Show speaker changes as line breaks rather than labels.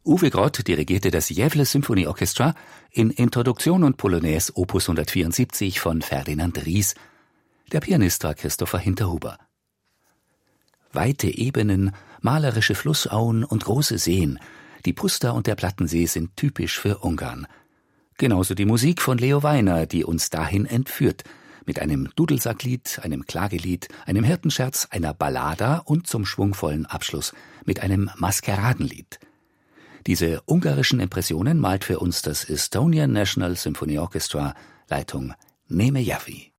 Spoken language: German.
Uwe Grott dirigierte das Gävle Symphony Orchestra in Introduktion und Polonaise Opus 174 von Ferdinand Ries. Der Pianist war Christopher Hinterhuber. Weite Ebenen, malerische Flussauen und große Seen, die Pusta und der Plattensee sind typisch für Ungarn. Genauso die Musik von Leo Weiner, die uns dahin entführt, mit einem Dudelsacklied, einem Klagelied, einem Hirtenscherz, einer Ballada und zum schwungvollen Abschluss mit einem Maskeradenlied. Diese ungarischen Impressionen malt für uns das Estonian National Symphony Orchestra, Leitung Neme Jaffi.